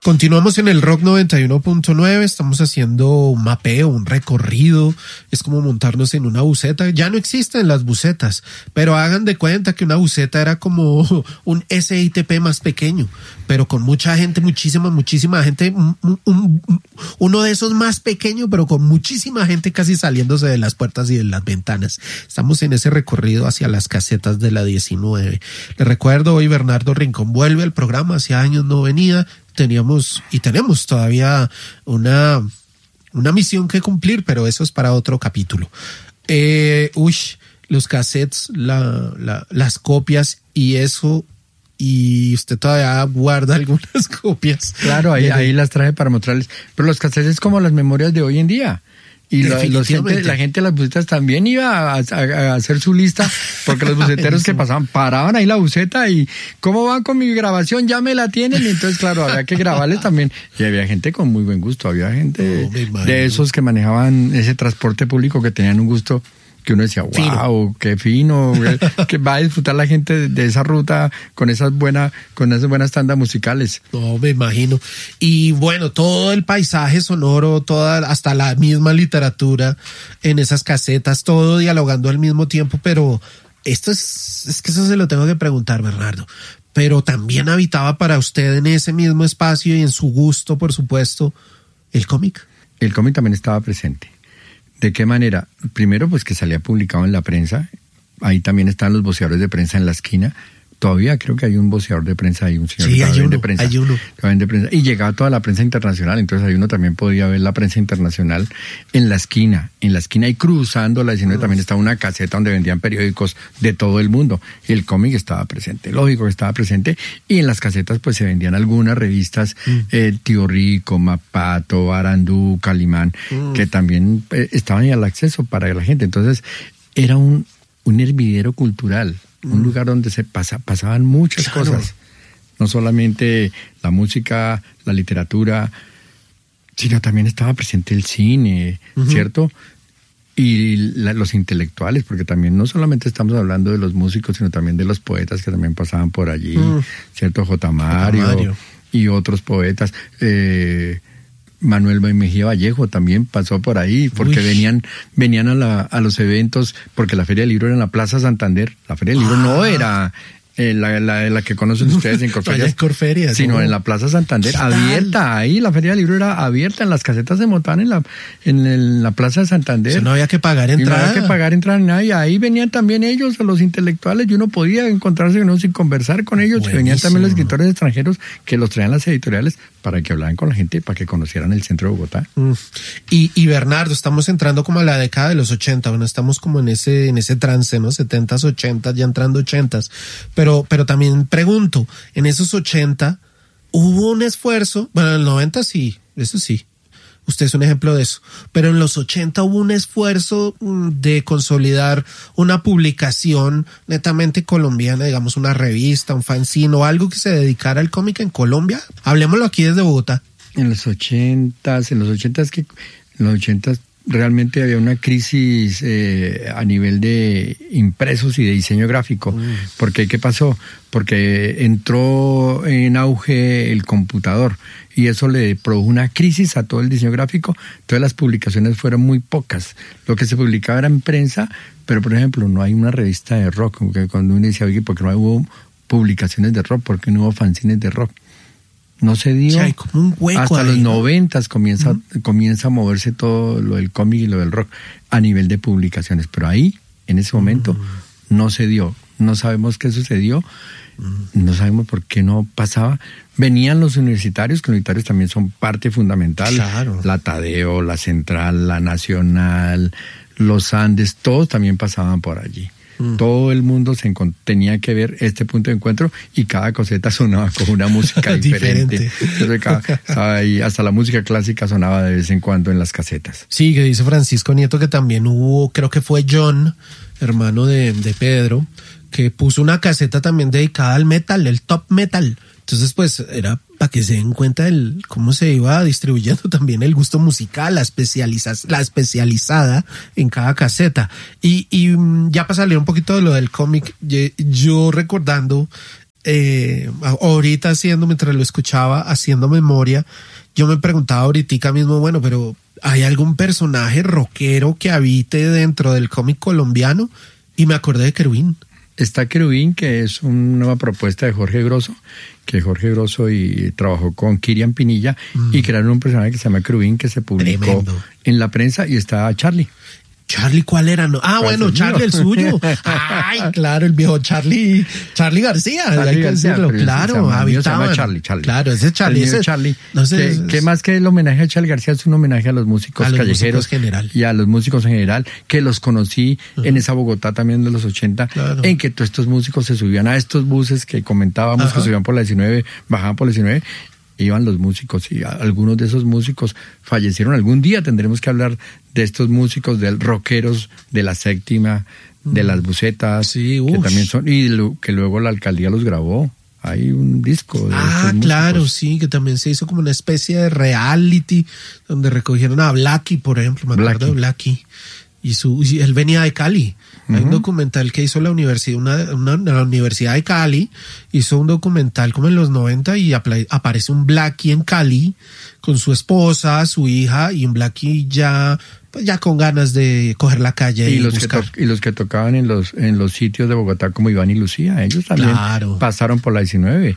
Continuamos en el Rock 91.9, estamos haciendo un mapeo, un recorrido, es como montarnos en una buseta. Ya no existen las busetas, pero hagan de cuenta que una buseta era como un SITP más pequeño, pero con mucha gente, muchísima gente, uno de esos más pequeño, pero con muchísima gente casi saliéndose de las puertas y de las ventanas. Estamos en ese recorrido hacia las casetas de la 19. Les recuerdo, hoy Bernardo Rincón vuelve al programa, hacía años no venía. Tenemos todavía una misión que cumplir, pero eso es para otro capítulo. Los cassettes, las copias y eso, y usted todavía guarda algunas copias. Claro, ahí las traje para mostrarles. Pero los cassettes es como las memorias de hoy en día. Y la gente de las busetas también iba a hacer su lista, porque los buceteros que pasaban, paraban ahí la buseta y ¿cómo van con mi grabación? Ya me la tienen. Y entonces, claro, había que grabarles también. Y había gente con muy buen gusto, había gente de esos que manejaban ese transporte público que tenían un gusto que uno decía, wow, qué fino, que va a disfrutar la gente de esa ruta con esas buenas tandas musicales. No, me imagino. Y bueno, todo el paisaje sonoro, hasta la misma literatura en esas casetas, todo dialogando al mismo tiempo, pero esto es que eso se lo tengo que preguntar, Bernardo. Pero también habitaba para usted en ese mismo espacio y en su gusto, por supuesto, el cómic. El cómic también estaba presente. ¿De qué manera? Primero, pues que salía publicado en la prensa. Ahí también están los voceadores de prensa en la esquina. Todavía creo que hay un voceador de prensa, hay un señor de prensa. Hay uno. Y llegaba toda la prensa internacional, entonces ahí uno también podía ver la prensa internacional en la esquina y cruzando la 19 también estaba una caseta donde vendían periódicos de todo el mundo. Y el cómic estaba presente, lógico que estaba presente, y en las casetas pues se vendían algunas revistas, Tío Rico, Mapato, Arandú, Calimán, que también estaban ahí al acceso para la gente. Entonces era un hervidero cultural. Un lugar donde se pasaban muchas cosas, no solamente la música, la literatura, sino también estaba presente el cine, ¿cierto? Y los intelectuales, porque también no solamente estamos hablando de los músicos, sino también de los poetas que también pasaban por allí, ¿cierto? J. Mario y otros poetas. Manuel Mejía Vallejo también pasó por ahí, porque venían a los eventos, porque la Feria del Libro era en la Plaza Santander. La Feria del Libro no era la que conocen ustedes en Corferias, sino en la Plaza Santander, abierta. Ahí la Feria del Libro era abierta, en las casetas se montaban en la Plaza de Santander. No había que pagar entrada. No había que pagar entrada ni nada, y ahí venían también ellos, los intelectuales, y uno podía encontrarse sin conversar con ellos. Buenísimo. Venían también los escritores extranjeros que los traían las editoriales para que hablaran con la gente, para que conocieran el centro de Bogotá. Y Bernardo, estamos entrando como a la década de los 80, bueno, estamos como en ese trance, ¿no? 70s, 80s, ya entrando 80s, pero también pregunto, en esos 80 hubo un esfuerzo, bueno, en el 90 sí, eso sí, usted es un ejemplo de eso, pero en los 80 hubo un esfuerzo de consolidar una publicación netamente colombiana, digamos una revista, un fanzine o algo que se dedicara al cómic en Colombia. Hablemoslo aquí desde Bogotá. En los 80s realmente había una crisis a nivel de impresos y de diseño gráfico. ¿Porque qué pasó? Porque entró en auge el computador y eso le produjo una crisis a todo el diseño gráfico. Entonces las publicaciones fueron muy pocas. Lo que se publicaba era en prensa, pero por ejemplo no hay una revista de rock. Porque cuando uno dice, oye, ¿por qué no hubo publicaciones de rock? ¿Por qué no hubo fanzines de rock? No se dio. Sí, hay como un hueco hasta ahí, los ¿no? 90s comienza a moverse todo lo del cómic y lo del rock a nivel de publicaciones, pero ahí en ese momento no se dio. No sabemos qué sucedió, no sabemos por qué no pasaba. Venían los universitarios, que los universitarios también son parte fundamental. Claro. La Tadeo, la Central, la Nacional, los Andes, todos también pasaban por allí. Todo el mundo tenía que ver este punto de encuentro y cada coseta sonaba con una música diferente. Hasta la música clásica sonaba de vez en cuando en las casetas. Sí, que dice Francisco Nieto que también hubo, creo que fue John, hermano de Pedro, que puso una caseta también dedicada al metal, el top metal. Entonces, pues, era para que se den cuenta del cómo se iba distribuyendo también el gusto musical, la especializada en cada caseta. Y ya para salir un poquito de lo del cómic, yo recordando ahorita mientras lo escuchaba, haciendo memoria, yo me preguntaba ahorita mismo, bueno, pero ¿hay algún personaje rockero que habite dentro del cómic colombiano? Y me acordé de Querubín. Está Querubín, que es una nueva propuesta de Jorge Grosso, que Jorge Grosso y trabajó con Kirian Pinilla y crearon un personaje que se llama Querubín, que se publicó Tremendo. En la prensa, y está Charlie. Charlie, ¿cuál era? No. Ah, bueno, Charlie el suyo. Ay, claro, el viejo Charlie García. Charlie hay que García, decirlo. pero Claro, habitaban. Charlie. Claro, ese Charlie. El mío Ese Charlie. No sé, que más que el homenaje a Charlie García, es un homenaje a los músicos callejeros general. y a los músicos en general, que los conocí en esa Bogotá también de los 80, Claro. en que todos estos músicos se subían a estos buses que comentábamos, que subían por la 19, bajaban por la 19, iban los músicos, y algunos de esos músicos fallecieron. Algún día tendremos que hablar de estos músicos, de rockeros de la séptima, de las bucetas, Sí, que también son, y que luego la alcaldía los grabó. Hay un disco de estos claro, músicos. sí, que también se hizo como una especie de reality donde recogieron a Blackie, por ejemplo, me acuerdo de Blackie. Y él venía de Cali. Hay un documental que hizo la universidad, la Universidad de Cali, hizo un documental como en los 90 y aparece un Blackie en Cali con su esposa, su hija, y un Blackie ya con ganas de coger la calle y buscar. Y los que tocaban en los sitios de Bogotá como Iván y Lucía, ellos también pasaron por la 19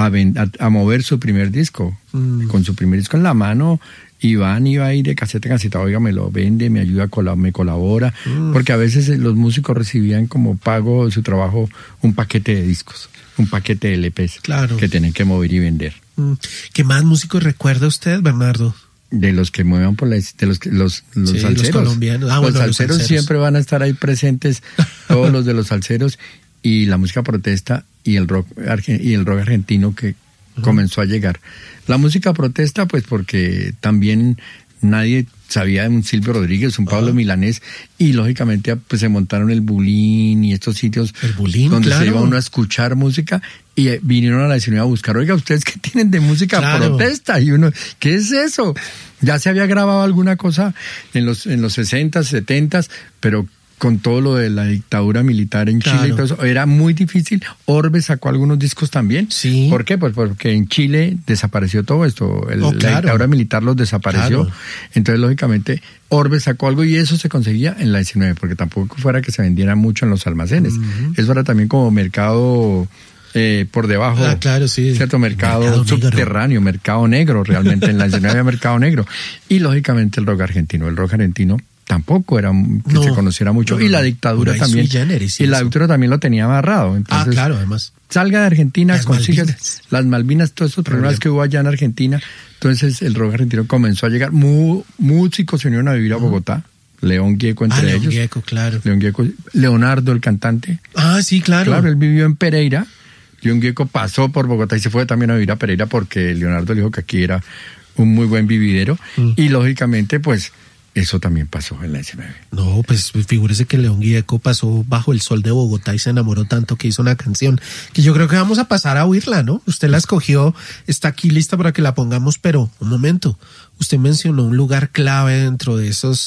a mover su primer disco. Con su primer disco en la mano, Iván iba ahí de caseta en caseta, oiga, me lo vende, me ayuda, me colabora, porque a veces los músicos recibían como pago de su trabajo un paquete de discos, un paquete de LPs que tienen que mover y vender. ¿Qué más músicos recuerda usted, Bernardo? De los que muevan por los salseros. Los colombianos. Los salseros siempre van a estar ahí presentes, todos los de los salseros, y la música protesta y el rock argentino que comenzó a llegar. La música protesta, pues porque también nadie sabía de un Silvio Rodríguez, un Pablo Milanés, y lógicamente pues se montaron el Bulín y estos sitios donde se iba uno a escuchar música, y vinieron a la 19 a buscar, oiga, ¿ustedes qué tienen de música protesta? Y uno, ¿qué es eso? Ya se había grabado alguna cosa en los 60s, 70s, pero con todo lo de la dictadura militar en Chile y todo eso, era muy difícil. Orbe sacó algunos discos también. Sí. ¿Por qué? Pues porque en Chile desapareció todo esto. La dictadura militar los desapareció. Entonces, lógicamente, Orbe sacó algo y eso se conseguía en la 19, porque tampoco fuera que se vendiera mucho en los almacenes. Eso era también como mercado por debajo, cierto, mercado subterráneo, mercado negro, realmente en la 19 había mercado negro. Y lógicamente el rock argentino tampoco era que se conociera mucho, y la dictadura también, y la dictadura también lo tenía amarrado. Entonces, además. Salga de Argentina, consiga las Malvinas, todos esos problemas que hubo allá en Argentina. Entonces el rock argentino comenzó a llegar, músicos se unieron a vivir a Bogotá, León Gieco entre ellos. León Gieco, claro. León Gieco, Leonardo el cantante. Sí, claro. Claro, él vivió en Pereira. León Gieco pasó por Bogotá y se fue también a vivir a Pereira porque Leonardo le dijo que aquí era un muy buen vividero. Y lógicamente, pues, eso también pasó en la 19. No, pues figúrese que León Gieco pasó bajo el sol de Bogotá y se enamoró tanto que hizo una canción que yo creo que vamos a pasar a oírla, ¿no? Usted la escogió, está aquí lista para que la pongamos, pero un momento, usted mencionó un lugar clave dentro de esos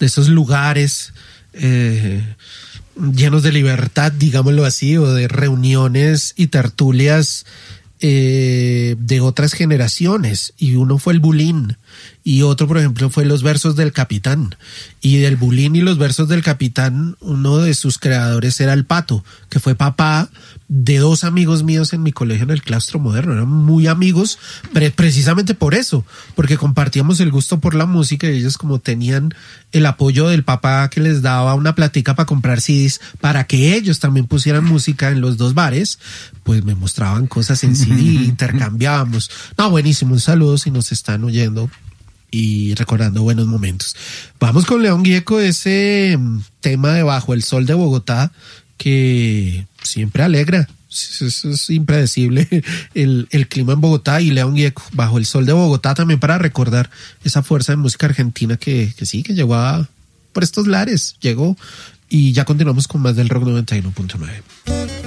lugares llenos de libertad, digámoslo así, o de reuniones y tertulias de otras generaciones, y uno fue el Bulín y otro, por ejemplo, fue los versos del Capitán, y del Bulín y los versos del Capitán uno de sus creadores era el Pato, que fue papá de dos amigos míos en mi colegio en el Claustro Moderno. Eran muy amigos precisamente por eso, porque compartíamos el gusto por la música, y ellos, como tenían el apoyo del papá que les daba una platica para comprar CDs para que ellos también pusieran música en los dos bares, pues me mostraban cosas en CD, intercambiábamos. No, buenísimo, un saludo si nos están oyendo y recordando buenos momentos. Vamos con León Gieco, ese tema de Bajo el Sol de Bogotá que siempre alegra. Es impredecible el clima en Bogotá, y León Gieco, Bajo el Sol de Bogotá, también para recordar esa fuerza de música argentina que llegó por estos lares, llegó, y ya continuamos con más del Rock 91.9.